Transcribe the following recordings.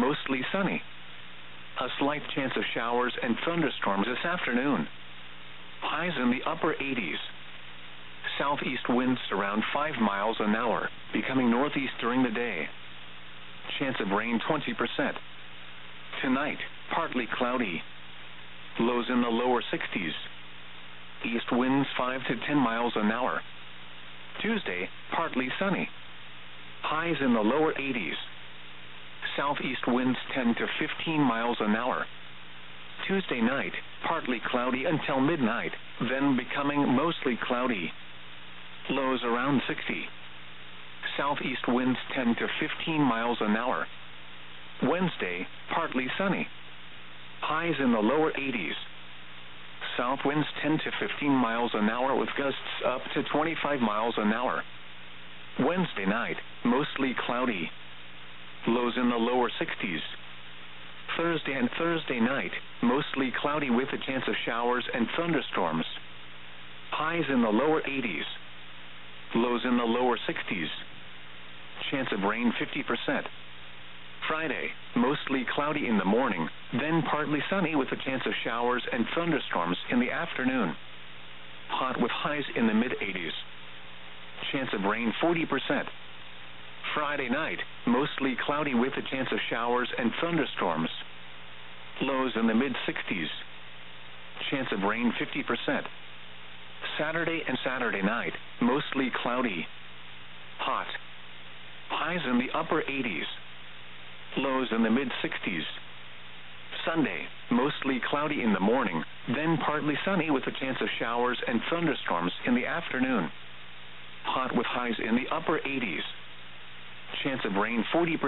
mostly sunny. A slight chance of showers and thunderstorms this afternoon. Highs in the upper 80s. Southeast winds around 5 miles an hour, becoming northeast during the day. Chance of rain 20%. Tonight, partly cloudy. Lows in the lower 60s. East winds 5 to 10 miles an hour. Tuesday, partly sunny. Highs in the lower 80s. Southeast winds 10 to 15 miles an hour. Tuesday night, partly cloudy until midnight, then becoming mostly cloudy. Lows around 60. Southeast winds 10 to 15 miles an hour. Wednesday, partly sunny. Highs in the lower 80s. South winds 10 to 15 miles an hour with gusts up to 25 miles an hour. Wednesday night, mostly cloudy. Lows in the lower 60s. Thursday and Thursday night, mostly cloudy with a chance of showers and thunderstorms. Highs in the lower 80s. Lows in the lower 60s. Chance of rain 50%. Friday, mostly cloudy in the morning, then partly sunny with a chance of showers and thunderstorms in the afternoon. Hot with highs in the mid-80s. Chance of rain 40%. Friday night, mostly cloudy with a chance of showers and thunderstorms. Lows in the mid-60s. Chance of rain 50%. Saturday and Saturday night, mostly cloudy. Hot. Highs in the upper 80s. Lows in the mid-60s. Sunday, mostly cloudy in the morning, then partly sunny with a chance of showers and thunderstorms in the afternoon. Hot with highs in the upper 80s. Chance of rain 40%.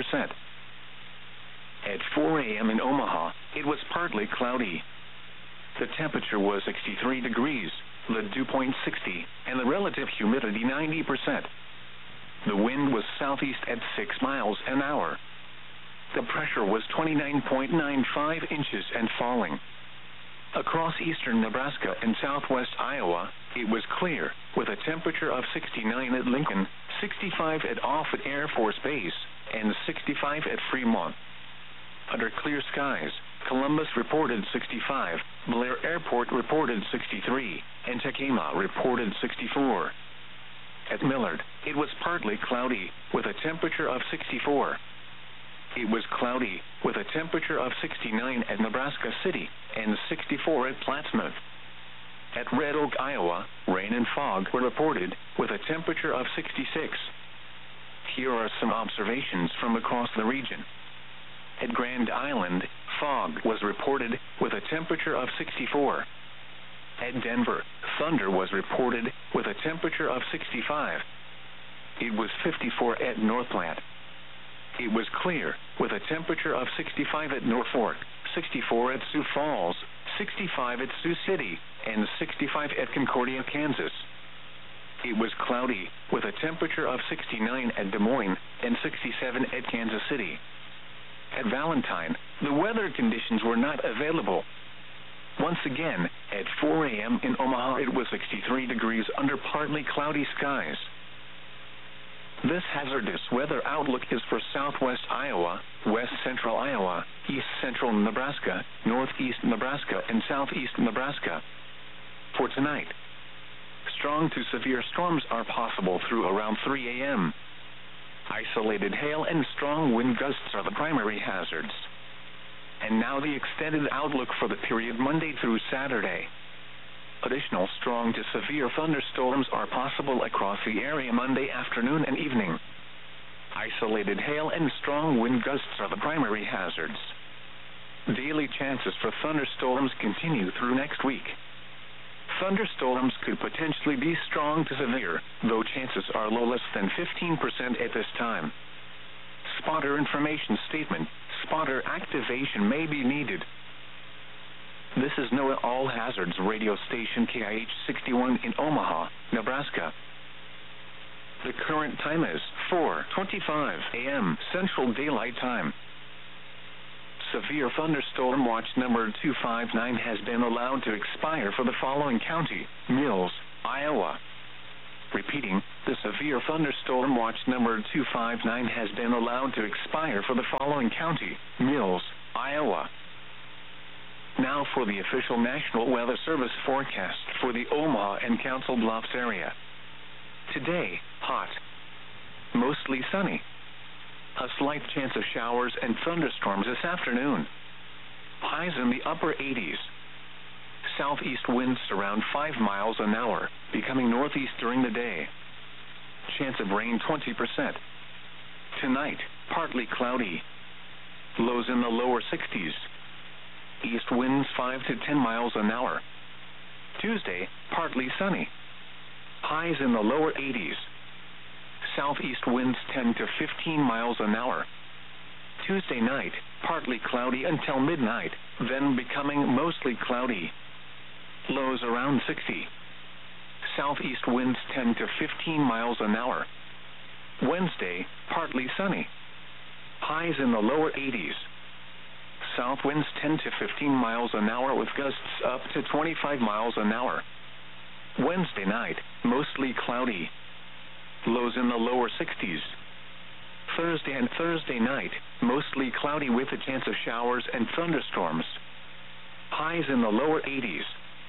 At 4 a.m. in Omaha, it was partly cloudy. The temperature was 63 degrees, the dew point 60, and the relative humidity 90%. The wind was southeast at 6 miles an hour. The pressure was 29.95 inches and falling. Across eastern Nebraska and southwest Iowa, it was clear, with a temperature of 69 at Lincoln, 65 at Offutt Air Force Base, and 65 at Fremont. Under clear skies, Columbus reported 65, Blair Airport reported 63, and Tacoma reported 64. At Millard, it was partly cloudy, with a temperature of 64. It was cloudy, with a temperature of 69 at Nebraska City, and 64 at Plattsmouth. At Red Oak, Iowa, rain and fog were reported, with a temperature of 66. Here are some observations from across the region. At Grand Island, fog was reported, with a temperature of 64. At Denver, thunder was reported, with a temperature of 65. It was 54 at Northplant. It was clear, with a temperature of 65 at Norfolk, 64 at Sioux Falls, 65 at Sioux City, and 65 at Concordia, Kansas. It was cloudy, with a temperature of 69 at Des Moines, and 67 at Kansas City. At Valentine, the weather conditions were not available. Once again, at 4 a.m. in Omaha, it was 63 degrees under partly cloudy skies. This hazardous weather outlook is for southwest Iowa, west central Iowa, east central Nebraska, northeast Nebraska, and southeast Nebraska. For tonight, strong to severe storms are possible through around 3 a.m. Isolated hail and strong wind gusts are the primary hazards. And now the extended outlook for the period Monday through Saturday. Additional strong to severe thunderstorms are possible across the area Monday afternoon and evening. Isolated hail and strong wind gusts are the primary hazards. Daily chances for thunderstorms continue through next week. Thunderstorms could potentially be strong to severe, though chances are low, less than 15% at this time. Spotter information statement: spotter activation may be needed. This is NOAA All Hazards radio station KIH 61 in Omaha, Nebraska. The current time is 4:25 a.m. Central Daylight Time. Severe thunderstorm watch number 259 has been allowed to expire for the following county: Mills, Iowa; Repeating, the severe thunderstorm watch number 259 has been allowed to expire for the following county: Mills, Iowa. Now for the official National Weather Service forecast for the Omaha and Council Bluffs area. Today, hot. Mostly sunny. A slight chance of showers and thunderstorms this afternoon. Highs in the upper 80s. Southeast winds around 5 miles an hour, becoming northeast during the day. Chance of rain 20%. Tonight, partly cloudy. Lows in the lower 60s. East winds 5 to 10 miles an hour. Tuesday, partly sunny. Highs in the lower 80s. Southeast winds 10 to 15 miles an hour. Tuesday night, partly cloudy until midnight, then becoming mostly cloudy. Lows around 60. Southeast winds 10 to 15 miles an hour. Wednesday, partly sunny. Highs in the lower 80s. South winds 10 to 15 miles an hour with gusts up to 25 miles an hour. Wednesday night, mostly cloudy. Lows in the lower 60s. Thursday and Thursday night, mostly cloudy with a chance of showers and thunderstorms. Highs in the lower 80s.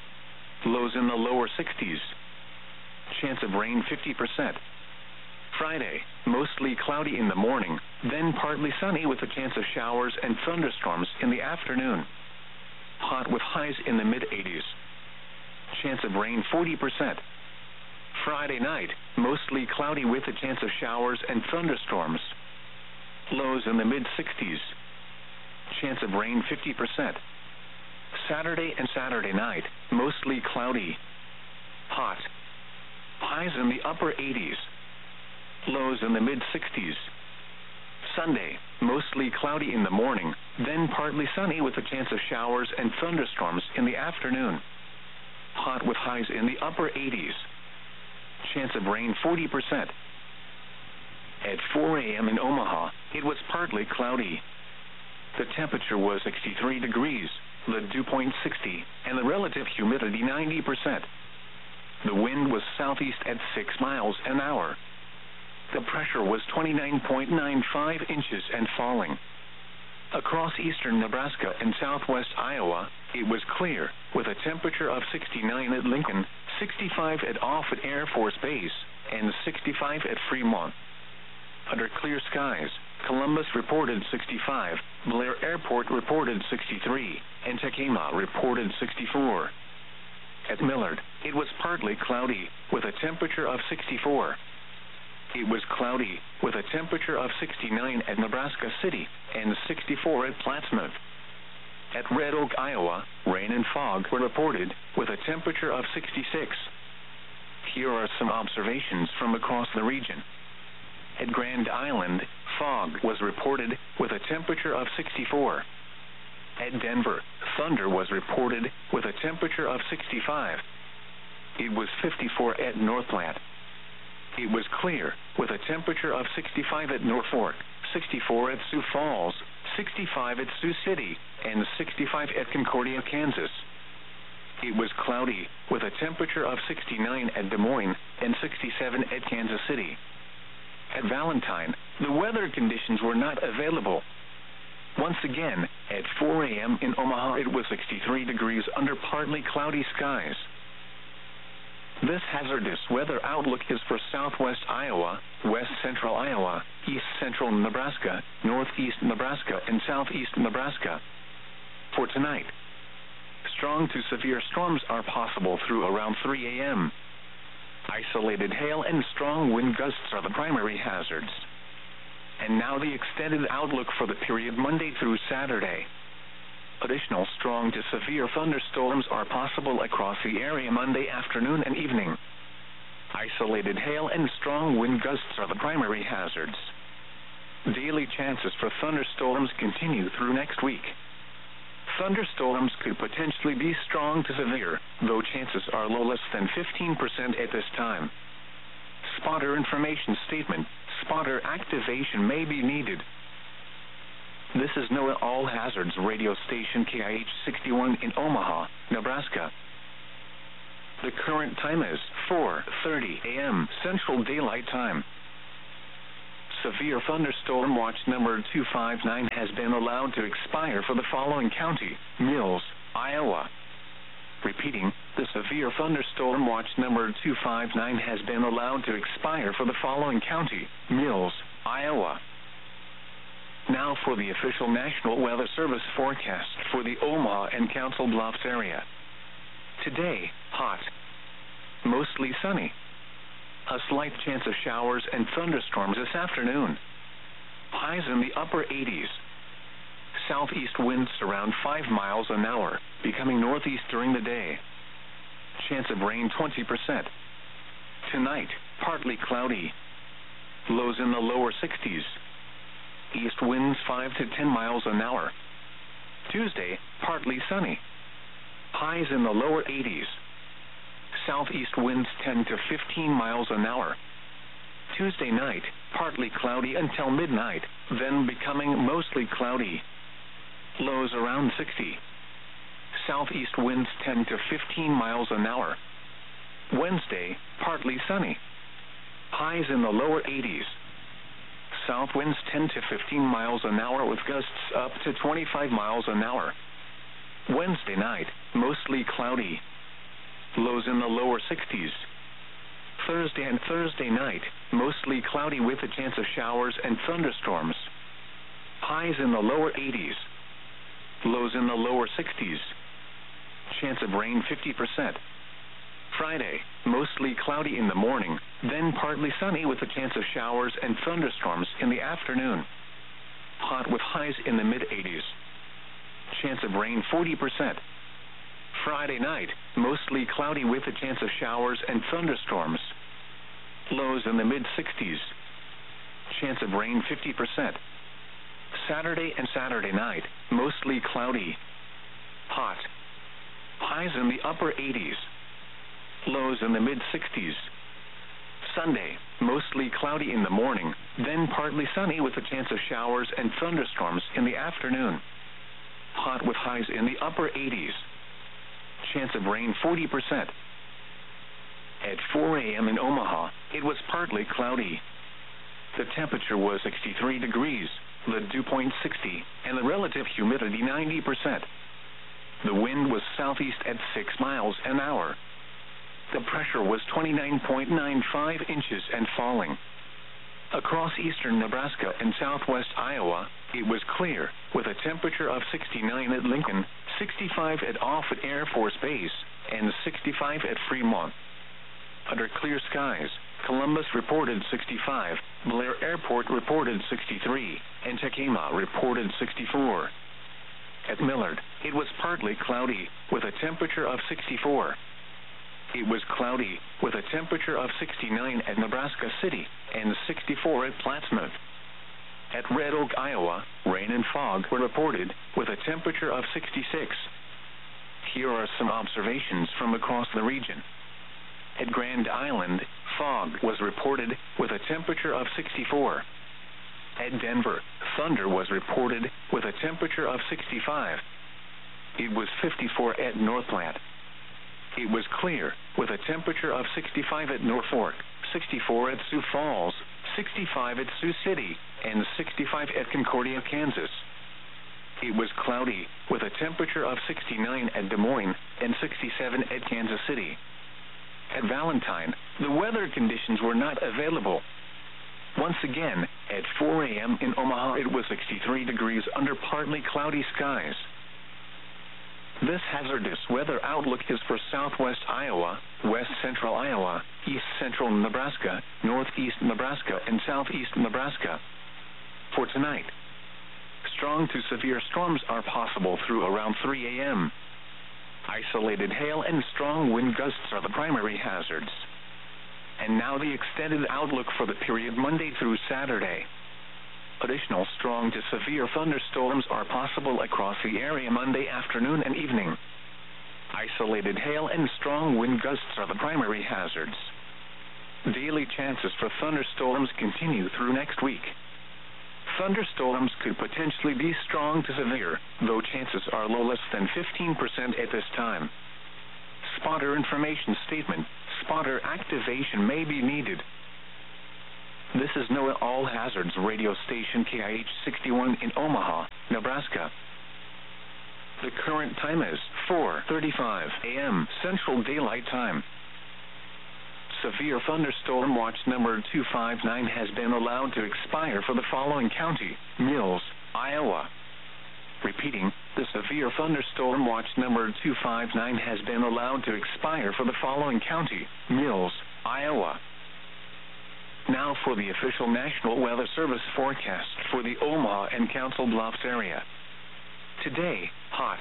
Lows in the lower 60s. Chance of rain 50%. Friday, mostly cloudy in the morning, then partly sunny with a chance of showers and thunderstorms in the afternoon. Hot with highs in the mid-80s. Chance of rain 40%. Friday night, mostly cloudy with a chance of showers and thunderstorms. Lows in the mid-60s. Chance of rain 50%. Saturday and Saturday night, mostly cloudy. Hot. Highs in the upper 80s. Lows in the mid-60s. Sunday, mostly cloudy in the morning, then partly sunny with a chance of showers and thunderstorms in the afternoon. Hot with highs in the upper 80s. Chance of rain 40%. At 4 a.m. in Omaha, it was partly cloudy. The temperature was 63 degrees, the dew point 60, and the relative humidity 90%. The wind was southeast at 6 miles an hour. The pressure was 29.95 inches and falling. Across eastern Nebraska and southwest Iowa, it was clear, with a temperature of 69 at Lincoln, 65 at Offutt Air Force Base, and 65 at Fremont. Under clear skies, Columbus reported 65, Blair Airport reported 63, and Tacoma reported 64. At Millard, it was partly cloudy, with a temperature of 64. It was cloudy, with a temperature of 69 at Nebraska City, and 64 at Plattsmouth. At Red Oak, Iowa, rain and fog were reported, with a temperature of 66. Here are some observations from across the region. At Grand Island, fog was reported, with a temperature of 64. At Denver, thunder was reported, with a temperature of 65. It was 54 at North Platte. It was clear, with a temperature of 65 at Norfolk, 64 at Sioux Falls, 65 at Sioux City, and 65 at Concordia, Kansas. It was cloudy, with a temperature of 69 at Des Moines, and 67 at Kansas City. At Valentine, the weather conditions were not available. Once again, at 4 a.m. in Omaha, it was 63 degrees under partly cloudy skies. This hazardous weather outlook is for southwest Iowa, west central Iowa, east central Nebraska, northeast Nebraska, and southeast Nebraska. For tonight, strong to severe storms are possible through around 3 a.m. Isolated hail and strong wind gusts are the primary hazards. And now the extended outlook for the period Monday through Saturday. Additional strong to severe thunderstorms are possible across the area Monday afternoon and evening. Isolated hail and strong wind gusts are the primary hazards. Daily chances for thunderstorms continue through next week. Thunderstorms could potentially be strong to severe, though chances are low, less than 15% at this time. Spotter information statement: spotter activation may be needed. This is NOAA All Hazards radio station KIH 61 in Omaha, Nebraska. The current time is 4:30 a.m. Central Daylight Time. Severe thunderstorm watch number 259 has been allowed to expire for the following county: Mills, Iowa. Repeating, the severe thunderstorm watch number 259 has been allowed to expire for the following county: Mills, Iowa. Now for the official National Weather Service forecast for the Omaha and Council Bluffs area. Today, hot. Mostly sunny. A slight chance of showers and thunderstorms this afternoon. Highs in the upper 80s. Southeast winds around 5 miles an hour, becoming northeast during the day. Chance of rain 20%. Tonight, partly cloudy. Lows in the lower 60s. East winds 5 to 10 miles an hour. Tuesday, partly sunny. Highs in the lower 80s. Southeast winds 10 to 15 miles an hour. Tuesday night, partly cloudy until midnight, then becoming mostly cloudy. Lows around 60. Southeast winds 10 to 15 miles an hour. Wednesday, partly sunny. Highs in the lower 80s. South winds 10 to 15 miles an hour with gusts up to 25 miles an hour. Wednesday night, mostly cloudy. Lows in the lower 60s. Thursday and Thursday night, mostly cloudy with a chance of showers and thunderstorms. Highs in the lower 80s. Lows in the lower 60s. Chance of rain 50%. Friday, mostly cloudy in the morning, then partly sunny with a chance of showers and thunderstorms in the afternoon. Hot with highs in the mid-80s. Chance of rain 40%. Friday night, mostly cloudy with a chance of showers and thunderstorms. Lows in the mid-60s. Chance of rain 50%. Saturday and Saturday night, mostly cloudy. Hot. Highs in the upper 80s. Lows in the mid-60s. Sunday, mostly cloudy in the morning, then partly sunny with a chance of showers and thunderstorms in the afternoon. Hot with highs in the upper 80s. Chance of rain 40%. At 4 a.m. in Omaha, it was partly cloudy. The temperature was 63 degrees, the dew point 60, and the relative humidity 90%. The wind was southeast at 6 miles an hour. The pressure was 29.95 inches and falling. Across eastern Nebraska and southwest Iowa, it was clear, with a temperature of 69 at Lincoln, 65 at Offutt Air Force Base, and 65 at Fremont. Under clear skies, Columbus reported 65, Blair Airport reported 63, and Tacoma reported 64. At Millard, it was partly cloudy, with a temperature of 64. It was cloudy, with a temperature of 69 at Nebraska City, and 64 at Plattsmouth. At Red Oak, Iowa, rain and fog were reported, with a temperature of 66. Here are some observations from across the region. At Grand Island, fog was reported, with a temperature of 64. At Denver, thunder was reported, with a temperature of 65. It was 54 at Northplant. It was clear, with a temperature of 65 at Norfolk, 64 at Sioux Falls, 65 at Sioux City, and 65 at Concordia, Kansas. It was cloudy, with a temperature of 69 at Des Moines and 67 at Kansas City. At Valentine, the weather conditions were not available. Once again, at 4 a.m. in Omaha, it was 63 degrees under partly cloudy skies. This hazardous weather outlook is for southwest Iowa, west central Iowa, east central Nebraska, northeast Nebraska, and southeast Nebraska. For tonight, strong to severe storms are possible through around 3 a.m. Isolated hail and strong wind gusts are the primary hazards. And now the extended outlook for the period Monday through Saturday. Additional strong to severe thunderstorms are possible across the area Monday afternoon and evening. Isolated hail and strong wind gusts are the primary hazards. Daily chances for thunderstorms continue through next week. Thunderstorms could potentially be strong to severe, though chances are low, less than 15% at this time. Spotter information statement. Spotter activation may be needed. This is NOAA All Hazards radio station KIH 61 in Omaha, Nebraska. The current time is 4:35 a.m. Central Daylight Time. Severe thunderstorm watch number 259 has been allowed to expire for the following county: Mills, Iowa. Repeating, the severe thunderstorm watch number 259 has been allowed to expire for the following county: Mills, Iowa. Now for the official National Weather Service forecast for the Omaha and Council Bluffs area. Today, hot,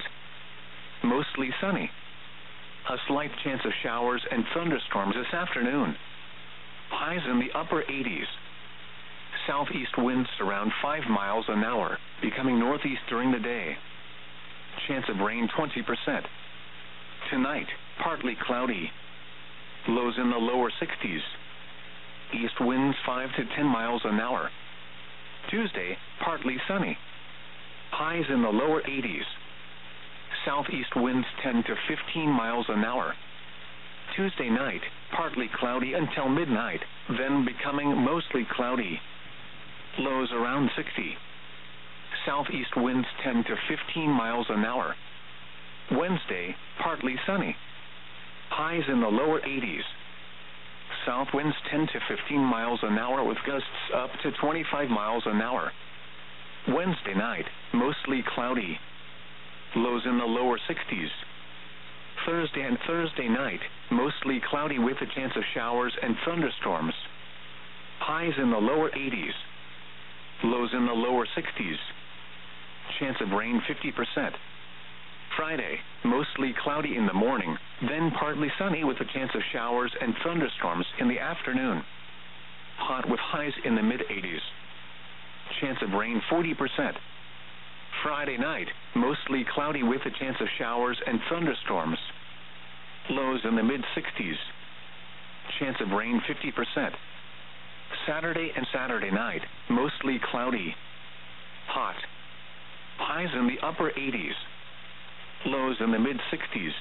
mostly sunny. A slight chance of showers and thunderstorms this afternoon. Highs in the upper 80s. Southeast winds around 5 miles an hour, becoming northeast during the day. Chance of rain 20%. Tonight, partly cloudy. Lows in the lower 60s. East winds 5 to 10 miles an hour. Tuesday, partly sunny. Highs in the lower 80s. Southeast winds 10 to 15 miles an hour. Tuesday night, partly cloudy until midnight, then becoming mostly cloudy. Lows around 60. Southeast winds 10 to 15 miles an hour. Wednesday, partly sunny. Highs in the lower 80s. South winds 10 to 15 miles an hour with gusts up to 25 miles an hour. Wednesday night, mostly cloudy. Lows in the lower 60s. Thursday and Thursday night, mostly cloudy with a chance of showers and thunderstorms. Highs in the lower 80s. Lows in the lower 60s. Chance of rain 50%. Friday, mostly cloudy in the morning, then partly sunny with a chance of showers and thunderstorms in the afternoon. Hot with highs in the mid-80s. Chance of rain 40%. Friday night, mostly cloudy with a chance of showers and thunderstorms. Lows in the mid-60s. Chance of rain 50%. Saturday and Saturday night, mostly cloudy. Hot. Highs in the upper 80s. Lows in the mid-60s.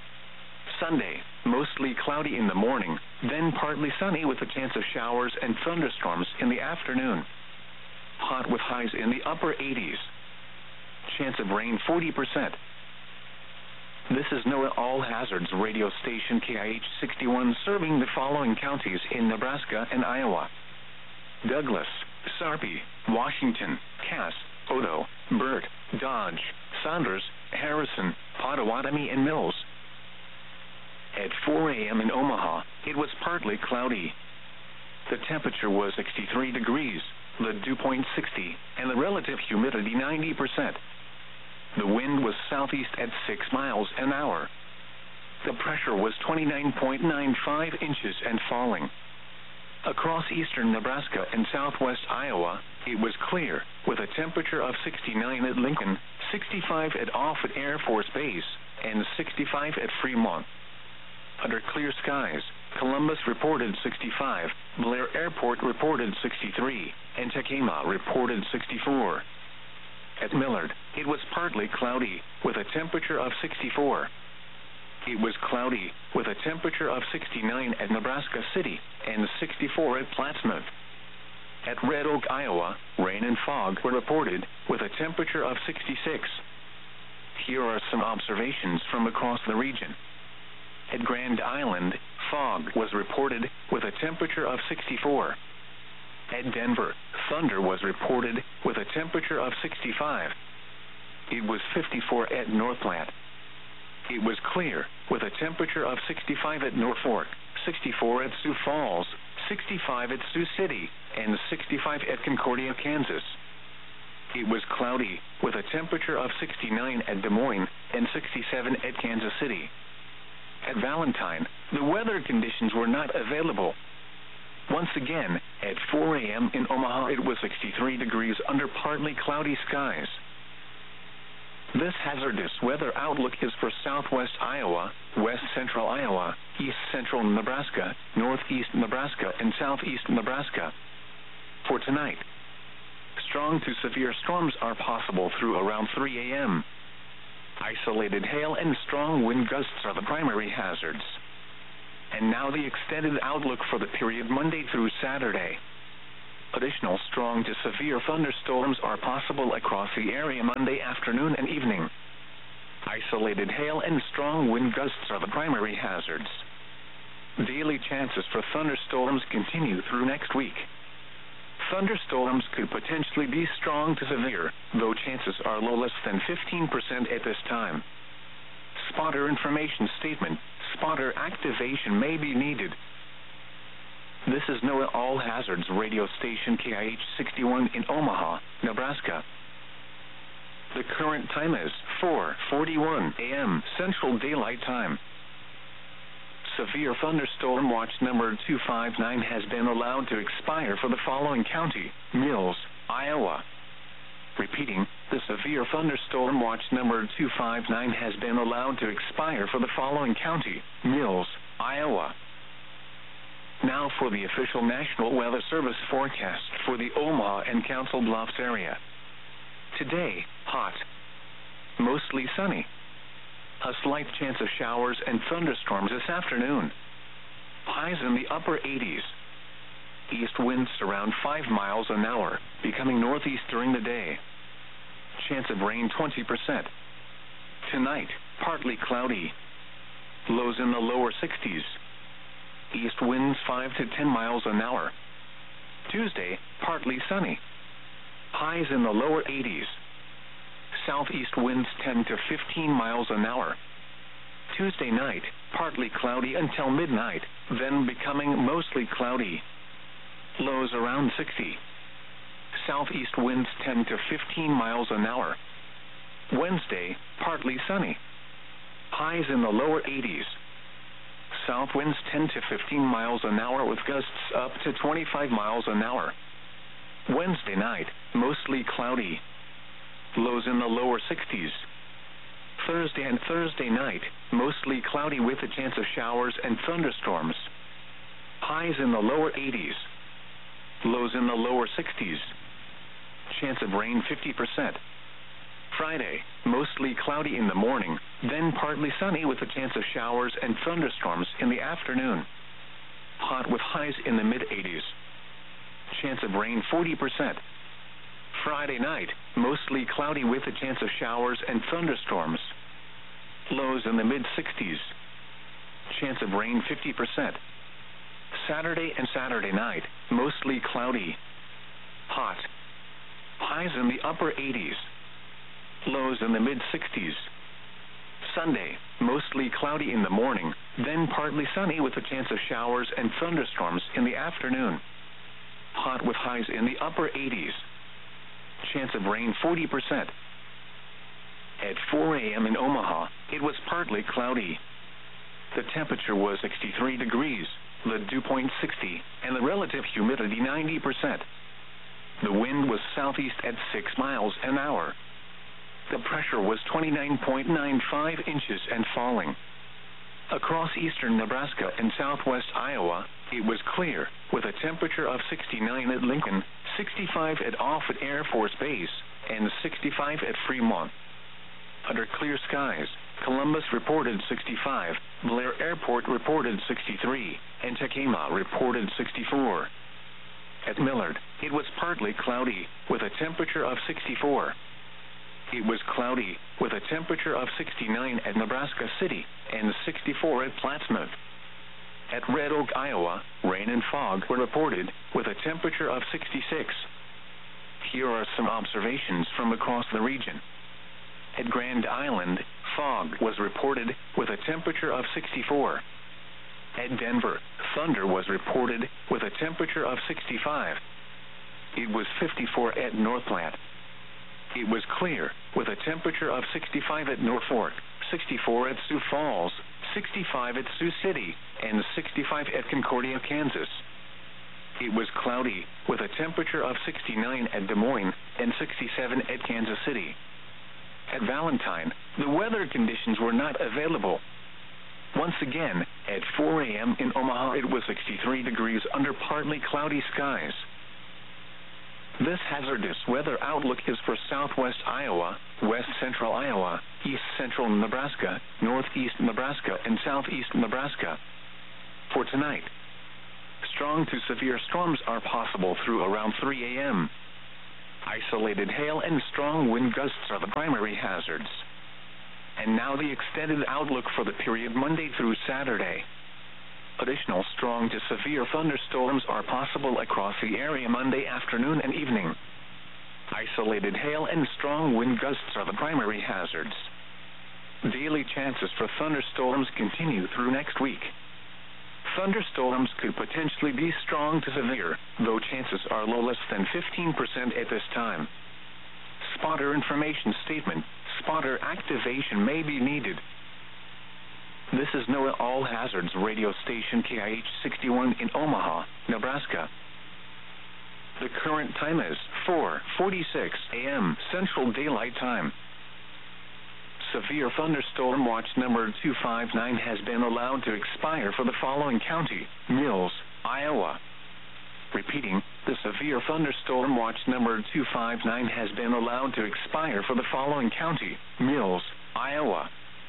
Sunday, mostly cloudy in the morning, then partly sunny with a chance of showers and thunderstorms in the afternoon. Hot with highs in the upper 80s. Chance of rain 40%. This is NOAA All Hazards radio station KIH 61 serving the following counties in Nebraska and Iowa: Douglas, Sarpy, Washington, Cass, Odo, Burt, Dodge, Saunders, Harrison, Pottawatomie, and Mills. At 4 a.m. in Omaha, it was partly cloudy. The temperature was 63 degrees, the dew point 60, and the relative humidity 90%. The wind was southeast at 6 miles an hour. The pressure was 29.95 inches and falling. Across eastern Nebraska and southwest Iowa, it was clear, with a temperature of 69 at Lincoln, 65 at Offutt Air Force Base, and 65 at Fremont. Under clear skies, Columbus reported 65, Blair Airport reported 63, and Tekema reported 64. At Millard, it was partly cloudy, with a temperature of 64. It was cloudy, with a temperature of 69 at Nebraska City, and 64 at Plattsmouth. At Red Oak, Iowa, rain and fog were reported, with a temperature of 66. Here are some observations from across the region. At Grand Island, fog was reported, with a temperature of 64. At Denver, thunder was reported, with a temperature of 65. It was 54 at North Platte. It was clear, with a temperature of 65 at Norfolk, 64 at Sioux Falls, 65 at Sioux City, and 65 at Concordia, Kansas. It was cloudy, with a temperature of 69 at Des Moines, and 67 at Kansas City. At Valentine, the weather conditions were not available. Once again, at 4 a.m. in Omaha, it was 63 degrees under partly cloudy skies. This hazardous weather outlook is for southwest Iowa, west central Iowa, east central Nebraska, northeast Nebraska, and southeast Nebraska. For tonight, strong to severe storms are possible through around 3 a.m. Isolated hail and strong wind gusts are the primary hazards. And now the extended outlook for the period Monday through Saturday. Additional strong to severe thunderstorms are possible across the area Monday afternoon and evening. Isolated hail and strong wind gusts are the primary hazards. Daily chances for thunderstorms continue through next week. Thunderstorms could potentially be strong to severe, though chances are low, less than 15% at this time. Spotter information statement: spotter activation may be needed. This is NOAA All Hazards radio station KIH 61 in Omaha, Nebraska. The current time is 4:41 a.m. Central Daylight Time. Severe thunderstorm watch number 259 has been allowed to expire for the following county: Mills, Iowa. Repeating, the severe thunderstorm watch number 259 has been allowed to expire for the following county: Mills, Iowa. Now for the official National Weather Service forecast for the Omaha and Council Bluffs area. Today, hot, mostly sunny. A slight chance of showers and thunderstorms this afternoon. Highs in the upper 80s. East winds around 5 miles an hour, becoming northeast during the day. Chance of rain 20%. Tonight, partly cloudy. Lows in the lower 60s. East winds 5 to 10 miles an hour. Tuesday, partly sunny. Highs in the lower 80s. Southeast winds 10 to 15 miles an hour. Tuesday night, partly cloudy until midnight, then becoming mostly cloudy. Lows around 60. Southeast winds 10 to 15 miles an hour. Wednesday, partly sunny. Highs in the lower 80s. South winds 10 to 15 miles an hour with gusts up to 25 miles an hour. Wednesday night, mostly cloudy. Lows in the lower 60s. Thursday and Thursday night, mostly cloudy with a chance of showers and thunderstorms. Highs in the lower 80s. Lows in the lower 60s. Chance of rain 50%. Friday, mostly cloudy in the morning, then partly sunny with a chance of showers and thunderstorms in the afternoon. Hot with highs in the mid-80s. Chance of rain 40%. Friday night, mostly cloudy with a chance of showers and thunderstorms. Lows in the mid-60s. Chance of rain 50%. Saturday and Saturday night, mostly cloudy. Hot. Highs in the upper 80s. Lows in the mid-60s. Sunday, mostly cloudy in the morning, then partly sunny with a chance of showers and thunderstorms in the afternoon. Hot with highs in the upper 80s. Chance of rain 40%. At 4 a.m. in Omaha, it was partly cloudy. The temperature was 63 degrees, the dew point 60, and the relative humidity 90%. The wind was southeast at 6 miles an hour. The pressure was 29.95 inches and falling. Across eastern Nebraska and southwest Iowa, it was clear, with a temperature of 69 at Lincoln, 65 at Offutt Air Force Base, and 65 at Fremont. Under clear skies, Columbus reported 65, Blair Airport reported 63, and Tekamah reported 64. At Millard, it was partly cloudy, with a temperature of 64. It was cloudy, with a temperature of 69 at Nebraska City and 64 at Plattsmouth. At Red Oak, Iowa, rain and fog were reported, with a temperature of 66. Here are some observations from across the region. At Grand Island, fog was reported, with a temperature of 64. At Denver, thunder was reported, with a temperature of 65. It was 54 at North Platte. It was clear, with a temperature of 65 at Norfolk, 64 at Sioux Falls, 65 at Sioux City, and 65 at Concordia, Kansas. It was cloudy, with a temperature of 69 at Des Moines and 67 at Kansas City. At Valentine, the weather conditions were not available. Once again, at 4 a.m. in Omaha, it was 63 degrees under partly cloudy skies. This hazardous weather outlook is for southwest Iowa, west central Iowa, east central Nebraska, northeast Nebraska, and southeast Nebraska. For tonight, strong to severe storms are possible through around 3 a.m. Isolated hail and strong wind gusts are the primary hazards. And now the extended outlook for the period Monday through Saturday. Additional strong to severe thunderstorms are possible across the area Monday afternoon and evening. Isolated hail and strong wind gusts are the primary hazards. Daily chances for thunderstorms continue through next week. Thunderstorms could potentially be strong to severe, though chances are low, less than 15% at this time. Spotter information statement: spotter activation may be needed. This is NOAA All Hazards radio station KIH 61 in Omaha, Nebraska. The current time is 4:46 a.m. Central Daylight Time. Severe thunderstorm watch number 259 has been allowed to expire for the following county: Mills, Iowa. Repeating, the severe thunderstorm watch number 259 has been allowed to expire for the following county: Mills, Iowa.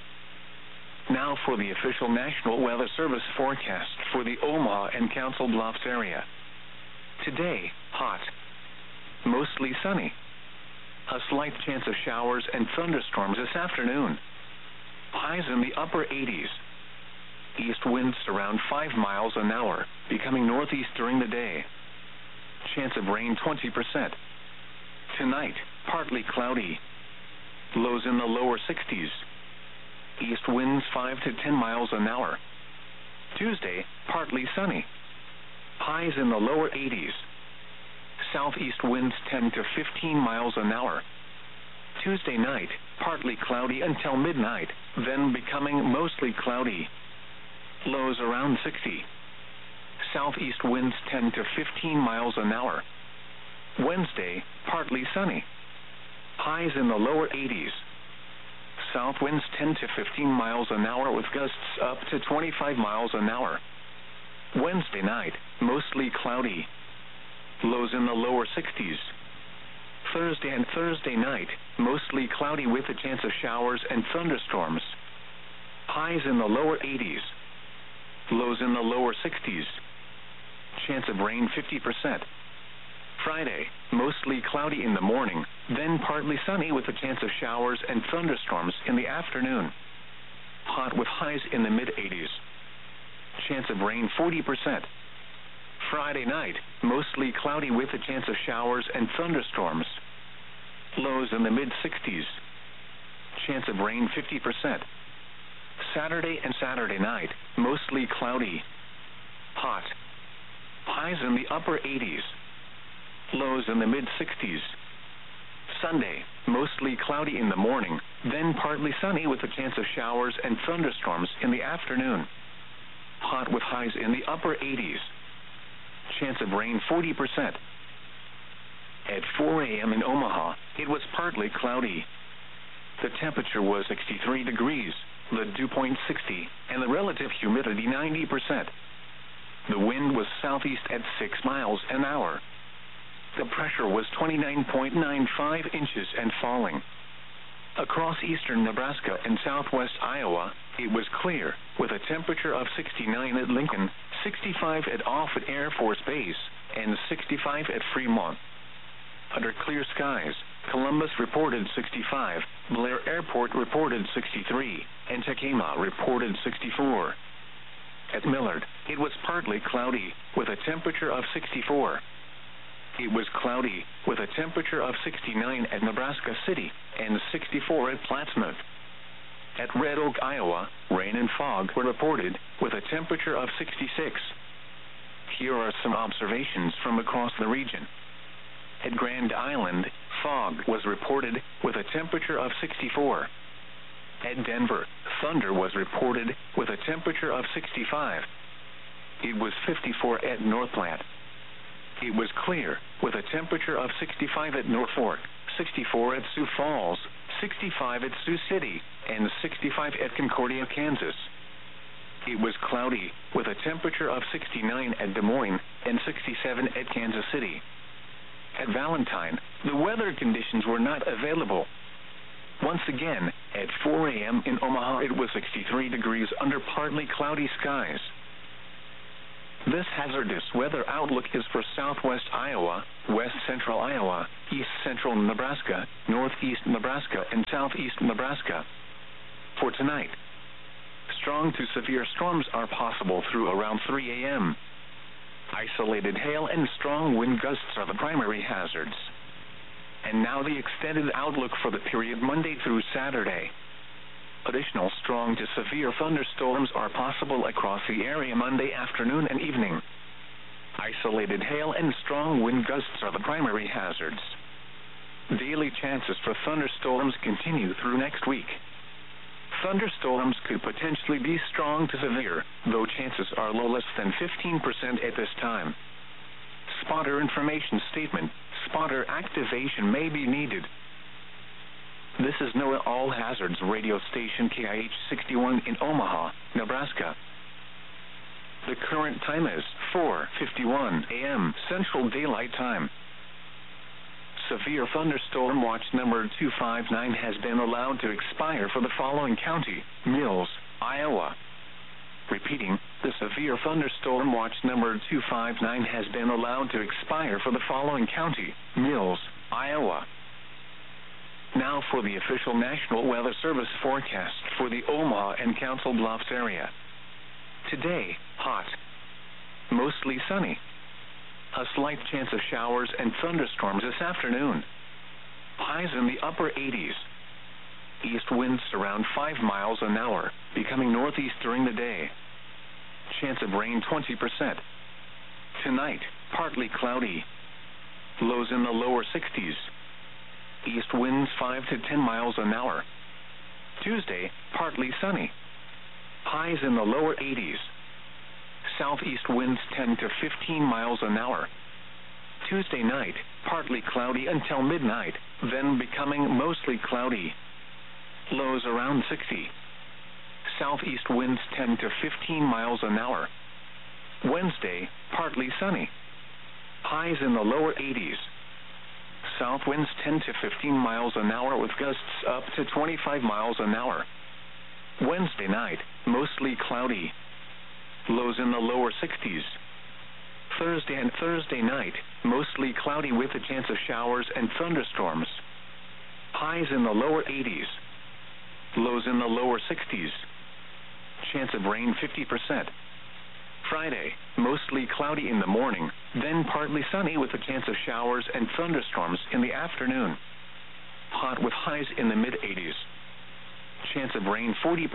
Now for the official National Weather Service forecast for the Omaha and Council Bluffs area. Today, hot, mostly sunny. A slight chance of showers and thunderstorms this afternoon. Highs in the upper 80s. East winds around 5 miles an hour, becoming northeast during the day. Chance of rain 20%. Tonight, partly cloudy. Lows in the lower 60s. East winds 5 to 10 miles an hour. Tuesday, partly sunny. Highs in the lower 80s. Southeast winds 10 to 15 miles an hour. Tuesday night, partly cloudy until midnight, then becoming mostly cloudy. Lows around 60. Southeast winds 10 to 15 miles an hour. Wednesday, partly sunny. Highs in the lower 80s. South winds 10 to 15 miles an hour with gusts up to 25 miles an hour. Wednesday night, mostly cloudy. Lows in the lower 60s. Thursday and Thursday night, mostly cloudy with a chance of showers and thunderstorms. Highs in the lower 80s. Lows in the lower 60s. Chance of rain 50%. Friday, mostly cloudy in the morning, then partly sunny with a chance of showers and thunderstorms in the afternoon. Hot with highs in the mid-80s. Chance of rain 40%. Friday night, mostly cloudy with a chance of showers and thunderstorms. Lows in the mid-60s. Chance of rain 50%. Saturday and Saturday night, mostly cloudy. Hot. Highs in the upper 80s. Lows in the mid-60s. Sunday, mostly cloudy in the morning, then partly sunny with a chance of showers and thunderstorms in the afternoon. Hot with highs in the upper 80s. Chance of rain 40%. At 4 a.m. in Omaha, it was partly cloudy. The temperature was 63 degrees, the dew point 60, and the relative humidity 90%. The wind was southeast at 6 miles an hour. The pressure was 29.95 inches and falling. Across eastern Nebraska and southwest Iowa, it was clear, with a temperature of 69 at Lincoln, 65 at Offutt Air Force Base, and 65 at Fremont. Under clear skies, Columbus reported 65, Blair Airport reported 63, and Tacoma reported 64. At Millard, it was partly cloudy, with a temperature of 64. It was cloudy, with a temperature of 69 at Nebraska City and 64 at Plattsmouth. At Red Oak, Iowa, rain and fog were reported, with a temperature of 66. Here are some observations from across the region. At Grand Island, fog was reported, with a temperature of 64. At Denver, thunder was reported, with a temperature of 65. It was 54 at North Platte. It was clear, with a temperature of 65 at North Fork, 64 at Sioux Falls, 65 at Sioux City, and 65 at Concordia, Kansas. It was cloudy, with a temperature of 69 at Des Moines and 67 at Kansas City. At Valentine, the weather conditions were not available. Once again, at 4 a.m. in Omaha, it was 63 degrees under partly cloudy skies. This hazardous weather outlook is for southwest Iowa, west central Iowa, east central Nebraska, northeast Nebraska, and southeast Nebraska. For tonight, strong to severe storms are possible through around 3 a.m. Isolated hail and strong wind gusts are the primary hazards. And now the extended outlook for the period Monday through Saturday. Additional strong to severe thunderstorms are possible across the area Monday afternoon and evening. Isolated hail and strong wind gusts are the primary hazards. Daily chances for thunderstorms continue through next week. Thunderstorms could potentially be strong to severe, though chances are low, less than 15% at this time. Spotter information statement: spotter activation may be needed. This is NOAA All Hazards radio station KIH 61 in Omaha, Nebraska. The current time is 4:51 a.m. Central Daylight Time. Severe thunderstorm watch number 259 has been allowed to expire for the following county: Mills, Iowa. Repeating, the severe thunderstorm watch number 259 has been allowed to expire for the following county: Mills, Iowa. Now for the official National Weather Service forecast for the Omaha and Council Bluffs area. Today, hot, mostly sunny. A slight chance of showers and thunderstorms this afternoon. Highs in the upper 80s. East winds around 5 miles an hour, becoming northeast during the day. Chance of rain 20%. Tonight, partly cloudy. Lows in the lower 60s. East winds 5 to 10 miles an hour. Tuesday, partly sunny. Highs in the lower 80s. Southeast winds 10 to 15 miles an hour. Tuesday night, partly cloudy until midnight, then becoming mostly cloudy. Lows around 60. Southeast winds 10 to 15 miles an hour. Wednesday, partly sunny. Highs in the lower 80s. South winds 10 to 15 miles an hour with gusts up to 25 miles an hour. Wednesday night, mostly cloudy. Lows in the lower 60s. Thursday and Thursday night, mostly cloudy with a chance of showers and thunderstorms. Highs in the lower 80s. Lows in the lower 60s. Chance of rain 50%. Friday, mostly cloudy in the morning, then partly sunny with a chance of showers and thunderstorms in the afternoon. Hot with highs in the mid-80s. Chance of rain 40%.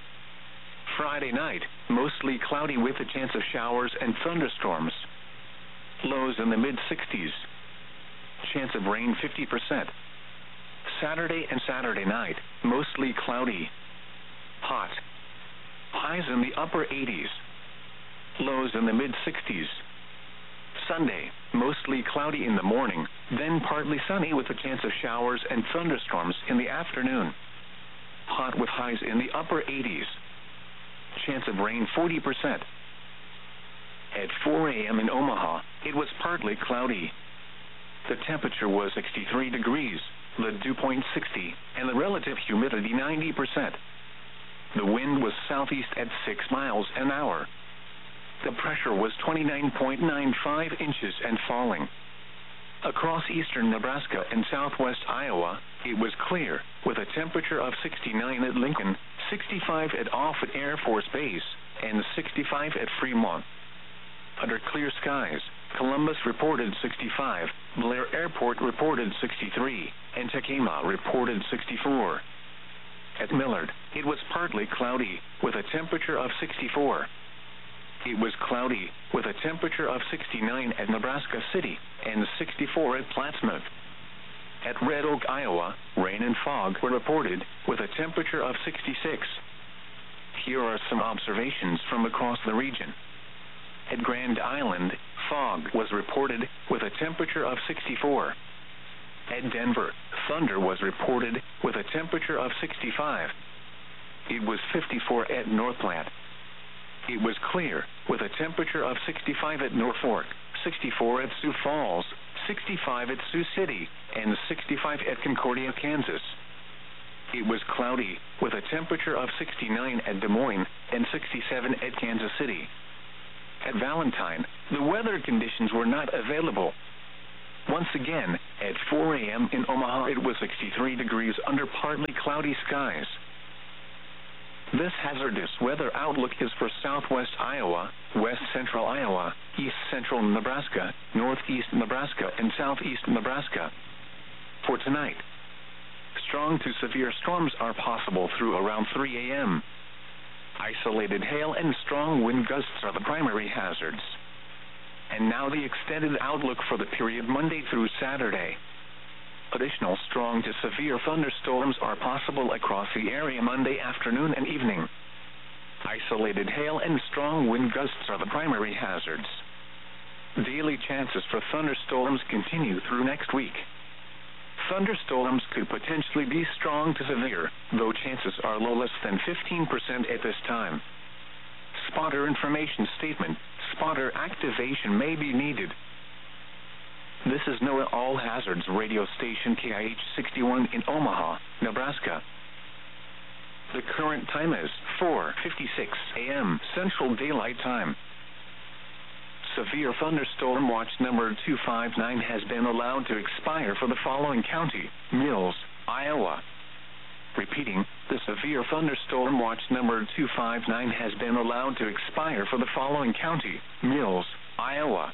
Friday night, mostly cloudy with a chance of showers and thunderstorms. Lows in the mid-60s. Chance of rain 50%. Saturday and Saturday night, mostly cloudy. Hot. Highs in the upper 80s. Lows in the mid-60s. Sunday, mostly cloudy in the morning, then partly sunny with a chance of showers and thunderstorms in the afternoon. Hot with highs in the upper 80s. Chance of rain 40%. At 4 a.m. in Omaha, it was partly cloudy. The temperature was 63 degrees, the dew point 60, and the relative humidity 90%. The wind was southeast at 6 miles an hour. The pressure was 29.95 inches and falling. Across eastern Nebraska and southwest Iowa, it was clear, with a temperature of 69 at Lincoln, 65 at Offutt Air Force Base, and 65 at Fremont. Under clear skies, Columbus reported 65, Blair Airport reported 63, and Tacoma reported 64. At Millard, it was partly cloudy, with a temperature of 64. It was cloudy, with a temperature of 69 at Nebraska City and 64 at Plattsmouth. At Red Oak, Iowa, rain and fog were reported, with a temperature of 66. Here are some observations from across the region. At Grand Island, fog was reported, with a temperature of 64. At Denver, thunder was reported, with a temperature of 65. It was 54 at North Platte. It was clear, with a temperature of 65 at Norfolk, 64 at Sioux Falls, 65 at Sioux City, and 65 at Concordia, Kansas. It was cloudy, with a temperature of 69 at Des Moines and 67 at Kansas City. At Valentine, the weather conditions were not available. Once again, at 4 a.m. in Omaha, it was 63 degrees under partly cloudy skies. This hazardous weather outlook is for southwest Iowa, west central Iowa, east central Nebraska, northeast Nebraska, and southeast Nebraska. For tonight, strong to severe storms are possible through around 3 a.m. Isolated hail and strong wind gusts are the primary hazards. And now the extended outlook for the period Monday through Saturday. Additional strong to severe thunderstorms are possible across the area Monday afternoon and evening. Isolated hail and strong wind gusts are the primary hazards. Daily chances for thunderstorms continue through next week. Thunderstorms could potentially be strong to severe, though chances are low, less than 15% at this time. Spotter information statement: spotter activation may be needed. This is NOAA All Hazards radio station KIH 61 in Omaha, Nebraska. The current time is 4:56 a.m. Central Daylight Time. Severe thunderstorm watch number 259 has been allowed to expire for the following county: Mills, Iowa. Repeating, the severe thunderstorm watch number 259 has been allowed to expire for the following county: Mills, Iowa.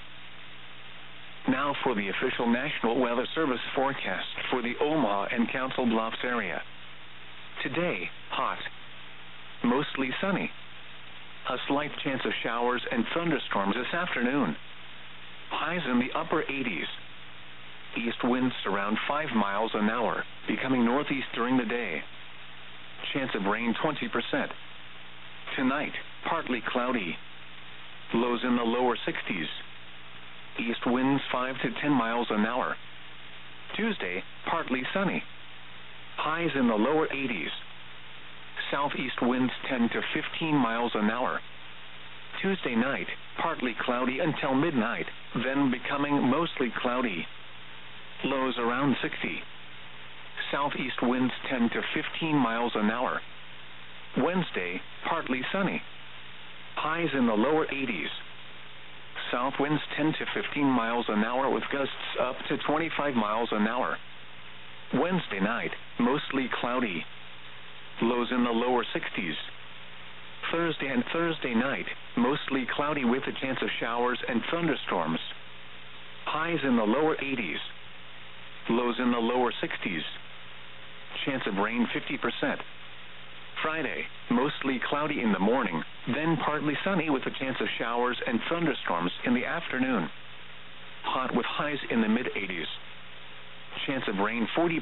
Now for the official National Weather Service forecast for the Omaha and Council Bluffs area. Today, hot, mostly sunny. A slight chance of showers and thunderstorms this afternoon. Highs in the upper 80s. East winds around 5 miles an hour, becoming northeast during the day. Chance of rain 20%. Tonight, partly cloudy. Lows in the lower 60s. East winds 5 to 10 miles an hour. Tuesday, partly sunny. Highs in the lower 80s. Southeast winds 10 to 15 miles an hour. Tuesday night, partly cloudy until midnight, then becoming mostly cloudy. Lows around 60. Southeast winds 10 to 15 miles an hour. Wednesday, partly sunny. Highs in the lower 80s. South winds 10 to 15 miles an hour with gusts up to 25 miles an hour. Wednesday night, mostly cloudy. Lows in the lower 60s. Thursday and Thursday night, mostly cloudy with a chance of showers and thunderstorms. Highs in the lower 80s. Lows in the lower 60s. Chance of rain 50%. Friday, mostly cloudy in the morning, then partly sunny with a chance of showers and thunderstorms in the afternoon. Hot with highs in the mid-80s. Chance of rain 40%.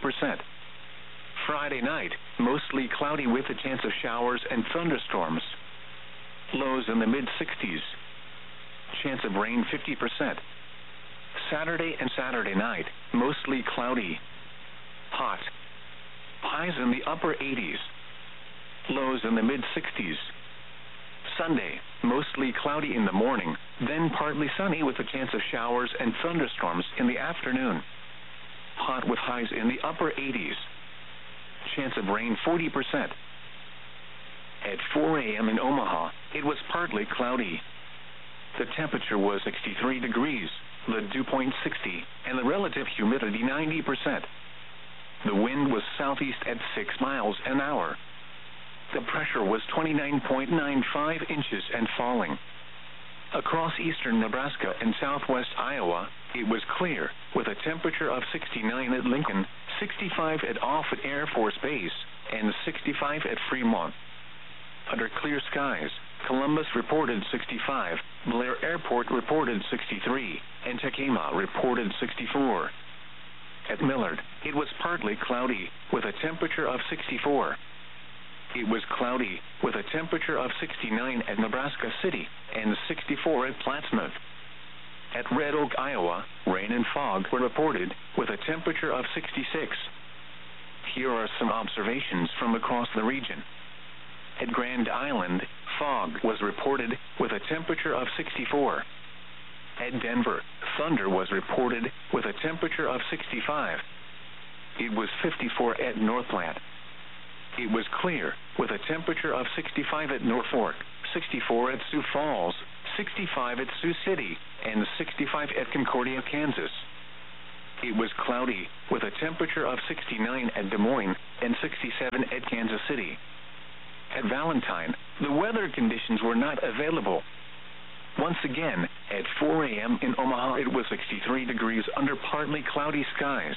Friday night, mostly cloudy with a chance of showers and thunderstorms. Lows in the mid-60s. Chance of rain 50%. Saturday and Saturday night, mostly cloudy. Hot. Highs in the upper 80s. Lows in the mid-60s. Sunday, mostly cloudy in the morning, then partly sunny with a chance of showers and thunderstorms in the afternoon. Hot with highs in the upper 80s. Chance of rain 40%. At 4 a.m. in Omaha, it was partly cloudy. The temperature was 63 degrees, the dew point 60, and the relative humidity 90%. The wind was southeast at 6 miles an hour. The pressure was 29.95 inches and falling. Across eastern Nebraska and southwest Iowa, it was clear, with a temperature of 69 at Lincoln, 65 at Offutt Air Force Base, and 65 at Fremont. Under clear skies, Columbus reported 65, Blair Airport reported 63, and Tacoma reported 64. At Millard, it was partly cloudy, with a temperature of 64. It was cloudy, with a temperature of 69 at Nebraska City and 64 at Plattsmouth. At Red Oak, Iowa, rain and fog were reported, with a temperature of 66. Here are some observations from across the region. At Grand Island, fog was reported, with a temperature of 64. At Denver, thunder was reported with a temperature of 65. It was 54 at Northland. It was clear with a temperature of 65 at Norfolk, 64 at Sioux Falls, 65 at Sioux City, and 65 at Concordia, Kansas. It was cloudy with a temperature of 69 at Des Moines and 67 at Kansas City. At Valentine, the weather conditions were not available. Once again, at 4 a.m. in Omaha, it was 63 degrees under partly cloudy skies.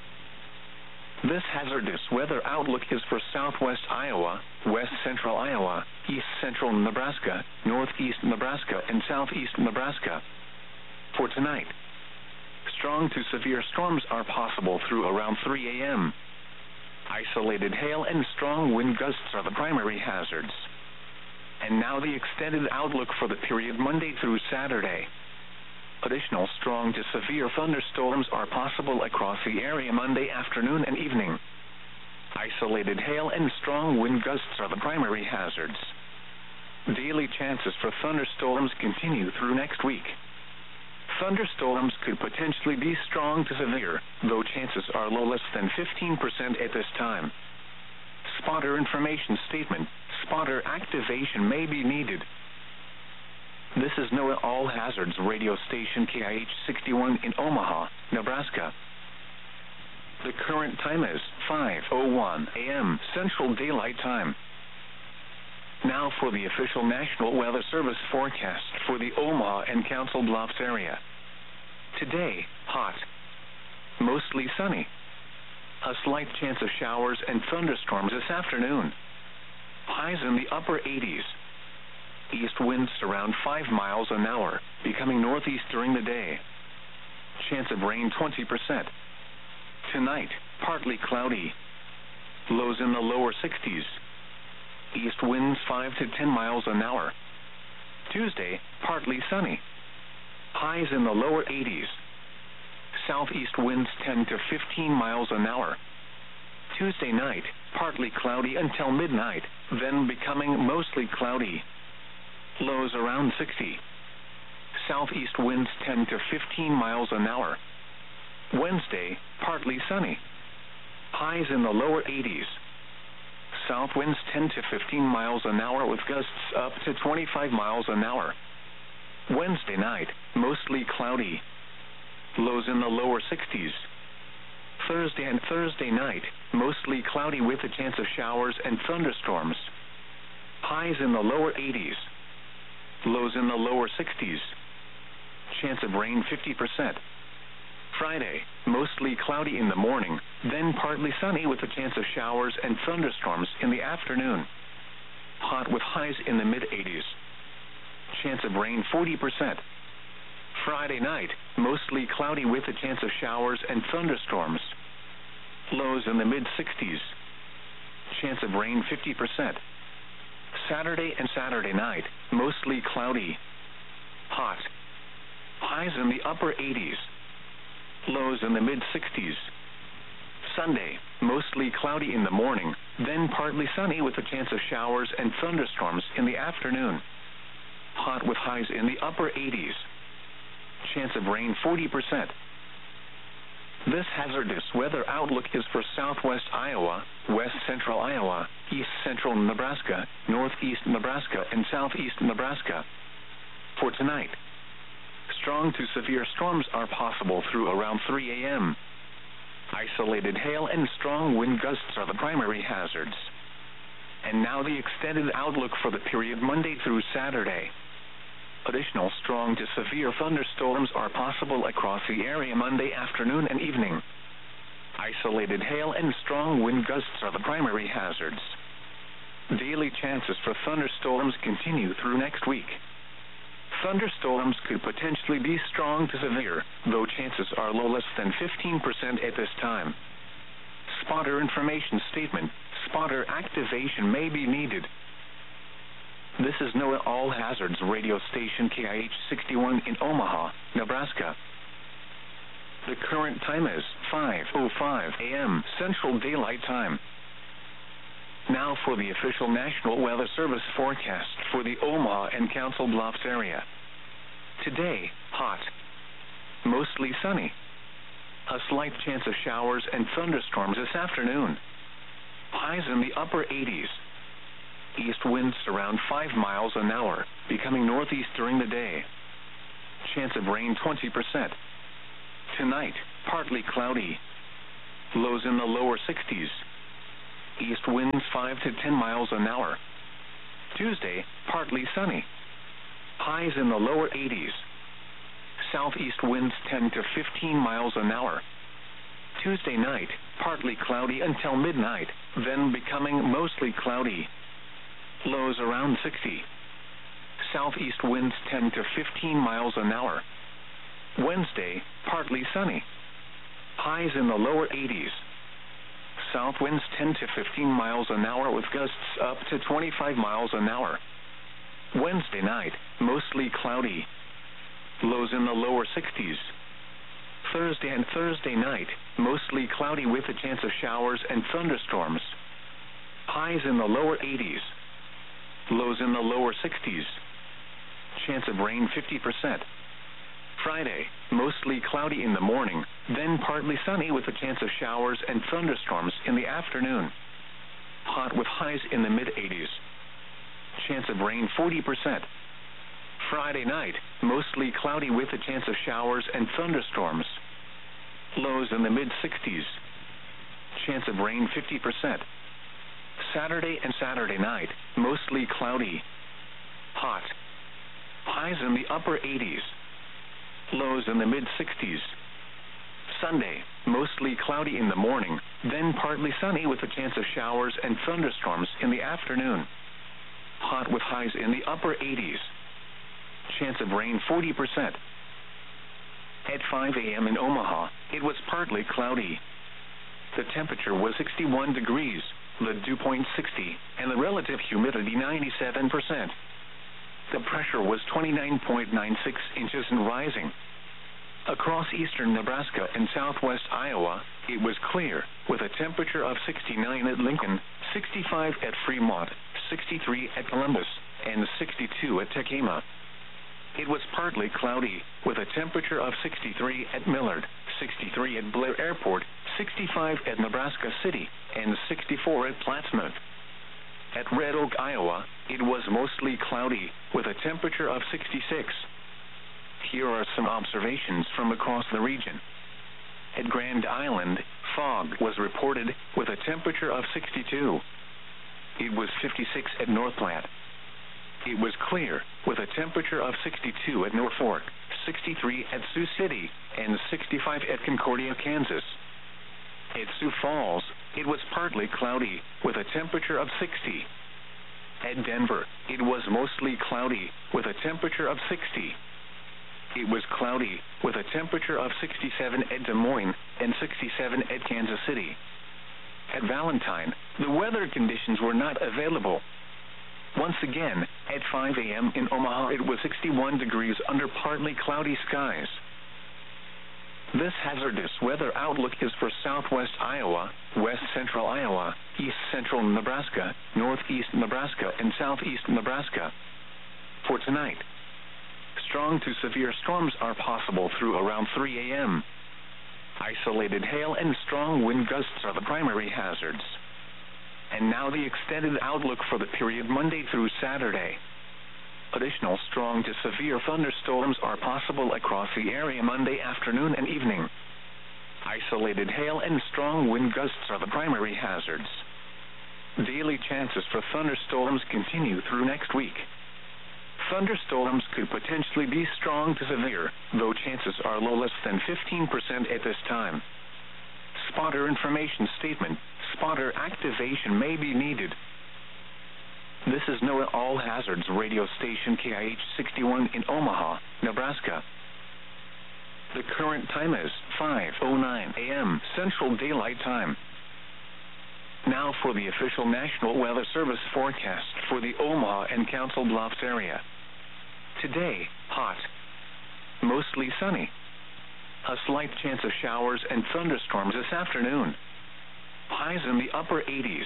This hazardous weather outlook is for southwest Iowa, west central Iowa, east central Nebraska, northeast Nebraska, and southeast Nebraska. For tonight, strong to severe storms are possible through around 3 a.m. Isolated hail and strong wind gusts are the primary hazards. And now the extended outlook for the period Monday through Saturday. Additional strong to severe thunderstorms are possible across the area Monday afternoon and evening. Isolated hail and strong wind gusts are the primary hazards. Daily chances for thunderstorms continue through next week. Thunderstorms could potentially be strong to severe, though chances are low, less than 15% at this time. Spotter information statement: spotter activation may be needed. This is NOAA All Hazards radio station KIH 61 in Omaha, Nebraska. The current time is 5:01 a.m. Central Daylight Time. Now for the official National Weather Service forecast for the Omaha and Council Bluffs area. Today, hot, mostly sunny. A slight chance of showers and thunderstorms this afternoon. Highs in the upper 80s. East winds around 5 miles an hour, becoming northeast during the day. Chance of rain 20%. Tonight, partly cloudy. Lows in the lower 60s. East winds 5 to 10 miles an hour. Tuesday, partly sunny. Highs in the lower 80s. Southeast winds 10 to 15 miles an hour. Tuesday night, partly cloudy until midnight, then becoming mostly cloudy. Lows around 60. Southeast winds 10 to 15 miles an hour. Wednesday, partly sunny. Highs in the lower 80s. South winds 10 to 15 miles an hour with gusts up to 25 miles an hour. Wednesday night, mostly cloudy. Lows in the lower 60s. Thursday and Thursday night, mostly cloudy with a chance of showers and thunderstorms. Highs in the lower 80s. Lows in the lower 60s. Chance of rain 50%. Friday, mostly cloudy in the morning, then partly sunny with a chance of showers and thunderstorms in the afternoon. Hot with highs in the mid-80s. Chance of rain 40%. Friday night, mostly cloudy with a chance of showers and thunderstorms. Lows in the mid-60s. Chance of rain 50%. Saturday and Saturday night, mostly cloudy. Hot. Highs in the upper 80s. Lows in the mid-60s. Sunday, mostly cloudy in the morning, then partly sunny with a chance of showers and thunderstorms in the afternoon. Hot with highs in the upper 80s. Chance of rain 40%. This hazardous weather outlook is for southwest Iowa, west central Iowa, east central Nebraska, northeast Nebraska, and southeast Nebraska. For tonight, strong to severe storms are possible through around 3 a.m. Isolated hail and strong wind gusts are the primary hazards. And now the extended outlook for the period Monday through Saturday. Additional strong to severe thunderstorms are possible across the area Monday afternoon and evening. Isolated hail and strong wind gusts are the primary hazards. Daily chances for thunderstorms continue through next week. Thunderstorms could potentially be strong to severe, though chances are low, less than 15% at this time. Spotter information statement: spotter activation may be needed. This is NOAA All Hazards radio station KIH 61 in Omaha, Nebraska. The current time is 5:05 a.m. Central Daylight Time. Now for the official National Weather Service forecast for the Omaha and Council Bluffs area. Today, hot. Mostly sunny. A slight chance of showers and thunderstorms this afternoon. Highs in the upper 80s. East winds around 5 miles an hour, becoming northeast during the day. Chance of rain 20%. Tonight, partly cloudy. Lows in the lower 60s. East winds 5 to 10 miles an hour. Tuesday, partly sunny. Highs in the lower 80s. Southeast winds 10 to 15 miles an hour. Tuesday night, partly cloudy until midnight, then becoming mostly cloudy. Lows around 60. Southeast winds 10 to 15 miles an hour. Wednesday, partly sunny. Highs in the lower 80s. South winds 10 to 15 miles an hour with gusts up to 25 miles an hour. Wednesday night, mostly cloudy. Lows in the lower 60s. Thursday and Thursday night, mostly cloudy with a chance of showers and thunderstorms. Highs in the lower 80s. Lows in the lower 60s. Chance of rain 50%. Friday, mostly cloudy in the morning, then partly sunny with a chance of showers and thunderstorms in the afternoon. Hot with highs in the mid-80s. Chance of rain 40%. Friday night, mostly cloudy with a chance of showers and thunderstorms. Lows in the mid-60s. Chance of rain 50%. Saturday and Saturday night, mostly cloudy. Hot. Highs in the upper 80s. Lows in the mid-60s. Sunday, mostly cloudy in the morning, then partly sunny with a chance of showers and thunderstorms in the afternoon. Hot with highs in the upper 80s. Chance of rain 40%. At 5 a.m. in Omaha, it was partly cloudy. The temperature was 61 degrees, the dew point 60, and the relative humidity 97%. The pressure was 29.96 inches and rising. Across eastern Nebraska and southwest Iowa, it was clear, with a temperature of 69 at Lincoln, 65 at Fremont, 63 at Columbus, and 62 at Tekema. It was partly cloudy, with a temperature of 63 at Millard, 63 at Blair Airport, 65 at Nebraska City, and 64 at Plattsmouth. At Red Oak, Iowa, it was mostly cloudy, with a temperature of 66. Here are some observations from across the region. At Grand Island, fog was reported, with a temperature of 62. It was 56 at North Platte. It was clear, with a temperature of 62 at Norfolk, 63 at Sioux City, and 65 at Concordia, Kansas. At Sioux Falls, it was partly cloudy, with a temperature of 60. At Denver, it was mostly cloudy, with a temperature of 60. It was cloudy, with a temperature of 67 at Des Moines and 67 at Kansas City. At Valentine, the weather conditions were not available. Once again, at 5 a.m. in Omaha, it was 61 degrees under partly cloudy skies. This hazardous weather outlook is for southwest Iowa, west central Iowa, east central Nebraska, northeast Nebraska, and southeast Nebraska. For tonight, strong to severe storms are possible through around 3 a.m. Isolated hail and strong wind gusts are the primary hazards. And now the extended outlook for the period Monday through Saturday. Additional strong to severe thunderstorms are possible across the area Monday afternoon and evening. Isolated hail and strong wind gusts are the primary hazards. Daily chances for thunderstorms continue through next week. Thunderstorms could potentially be strong to severe, though chances are low, less than 15% at this time. Spotter information statement. Spotter activation may be needed. This is NOAA All Hazards radio station KIH 61 in Omaha, Nebraska. The current time is 5:09 a.m. Central Daylight Time. Now for the official National Weather Service forecast for the Omaha and Council Bluffs area. Today, hot. Mostly sunny. A slight chance of showers and thunderstorms this afternoon. Highs in the upper 80s.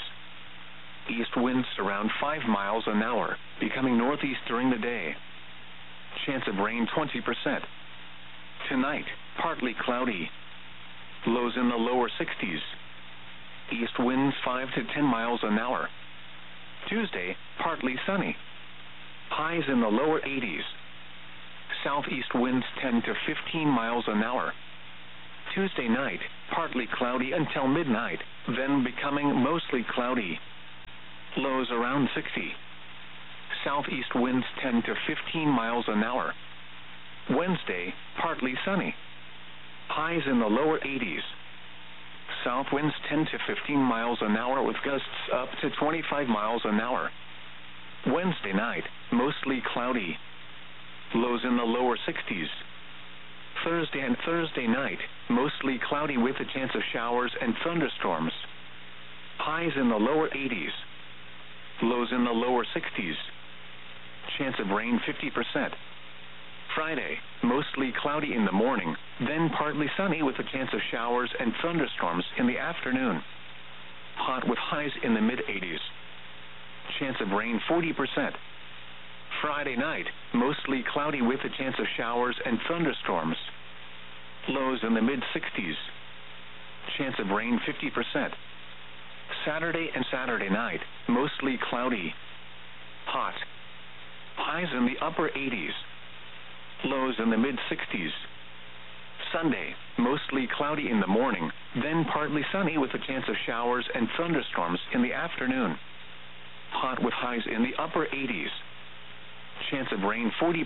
East winds around 5 miles an hour, becoming northeast during the day. Chance of rain 20%. Tonight, partly cloudy. Lows in the lower 60s. East winds 5 to 10 miles an hour. Tuesday, partly sunny. Highs in the lower 80s. Southeast winds 10 to 15 miles an hour. Tuesday night, partly cloudy until midnight, then becoming mostly cloudy. Lows around 60. Southeast winds 10 to 15 miles an hour. Wednesday, partly sunny. Highs in the lower 80s. South winds 10 to 15 miles an hour with gusts up to 25 miles an hour. Wednesday night, mostly cloudy. Lows in the lower 60s. Thursday and Thursday night, mostly cloudy with a chance of showers and thunderstorms. Highs in the lower 80s. Lows in the lower 60s. Chance of rain 50%. Friday, mostly cloudy in the morning, then partly sunny with a chance of showers and thunderstorms in the afternoon. Hot with highs in the mid-80s. Chance of rain 40%. Friday night, mostly cloudy with a chance of showers and thunderstorms. Lows in the mid-60s. Chance of rain 50%. Saturday and Saturday night, mostly cloudy. Hot. Highs in the upper 80s. Lows in the mid-60s. Sunday, mostly cloudy in the morning, then partly sunny with a chance of showers and thunderstorms in the afternoon. Hot with highs in the upper 80s. Chance of rain 40%.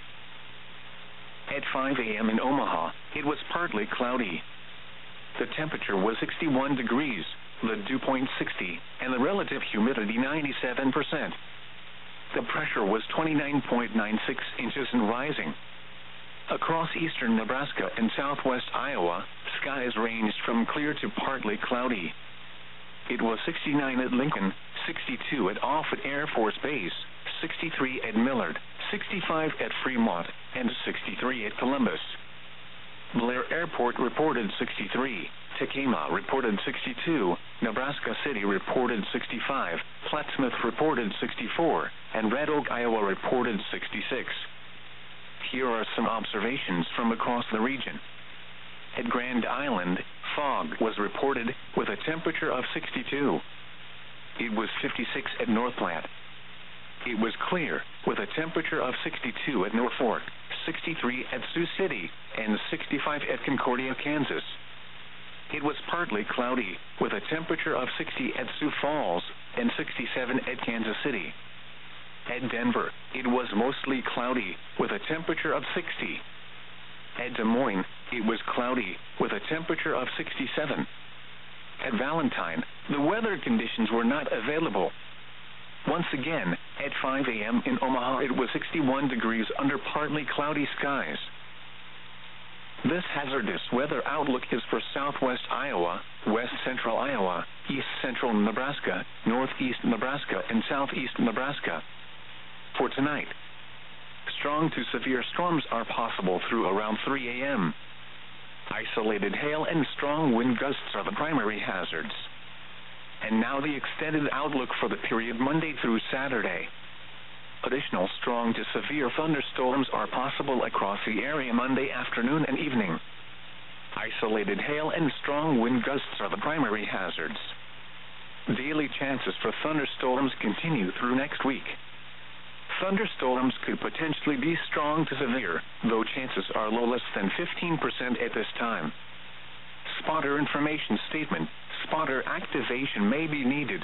At 5 a.m. in Omaha, it was partly cloudy. The temperature was 61 degrees, the dew point 60, and the relative humidity 97%. The pressure was 29.96 inches and rising. Across eastern Nebraska and southwest Iowa, skies ranged from clear to partly cloudy. It was 69 at Lincoln, 62 at Offutt Air Force Base, 63 at Millard, 65 at Fremont, and 63 at Columbus. Blair Airport reported 63, Tacoma reported 62, Nebraska City reported 65, Plattsmouth reported 64, and Red Oak, Iowa reported 66. Here are some observations from across the region. At Grand Island, fog was reported with a temperature of 62. It was 56 at North Platte. It was clear with a temperature of 62 at North Fork, 63 at Sioux City, and 65 at Concordia, Kansas. It was partly cloudy with a temperature of 60 at Sioux Falls and 67 at Kansas City. At Denver, it was mostly cloudy with a temperature of 60. At Des Moines, it was cloudy with a temperature of 67. At Valentine, the weather conditions were not available. Once again, at 5 a.m. in Omaha, it was 61 degrees under partly cloudy skies. This hazardous weather outlook is for southwest Iowa, west central Iowa, east central Nebraska, northeast Nebraska, and southeast Nebraska. For tonight, strong to severe storms are possible through around 3 a.m. Isolated hail and strong wind gusts are the primary hazards. And now the extended outlook for the period Monday through Saturday. Additional strong to severe thunderstorms are possible across the area Monday afternoon and evening. Isolated hail and strong wind gusts are the primary hazards. Daily chances for thunderstorms continue through next week. Thunderstorms could potentially be strong to severe, though chances are low, less than 15% at this time. Spotter information statement. Spotter activation may be needed.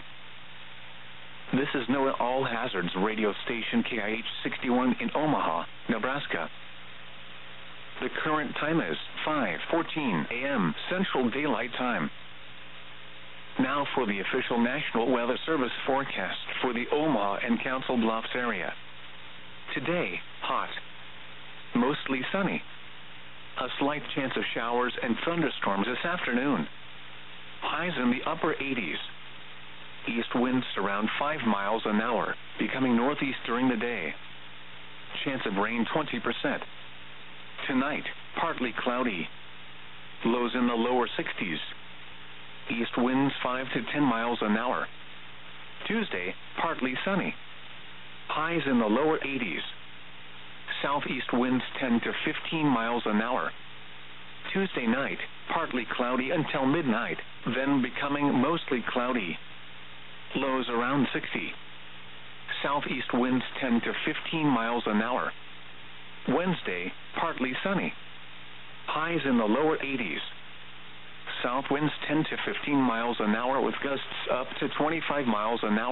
This is NOAA All Hazards radio station KIH 61 in Omaha, Nebraska. The current time is 5:14 a.m. Central Daylight Time. Now for the official National Weather Service forecast for the Omaha and Council Bluffs area. Today, hot. Mostly sunny. A slight chance of showers and thunderstorms this afternoon. Highs in the upper 80s. East winds around 5 miles an hour, becoming northeast during the day. Chance of rain 20%. Tonight, partly cloudy. Lows in the lower 60s. East winds 5 to 10 miles an hour. Tuesday, partly sunny. Highs in the lower 80s. Southeast winds 10 to 15 miles an hour. Tuesday night, partly cloudy until midnight, then becoming mostly cloudy. Lows around 60. Southeast winds 10 to 15 miles an hour. Wednesday, partly sunny. Highs in the lower 80s. South winds 10 to 15 miles an hour with gusts up to 25 miles an hour.